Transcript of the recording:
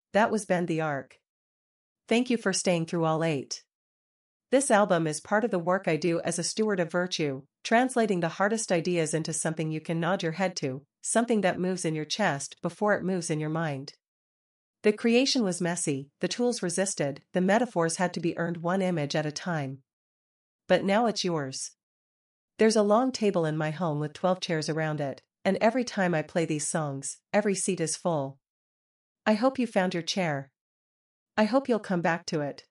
That was Bend the Arc. Thank you for staying through all 8. This album is part of the work I do as a steward of virtue, translating the hardest ideas into something you can nod your head to, something that moves in your chest before it moves in your mind. The creation was messy, the tools resisted, the metaphors had to be earned one image at a time. But now it's yours. There's a long table in my home with 12 chairs around it, and every time I play these songs, every seat is full. I hope you found your chair. I hope you'll come back to it.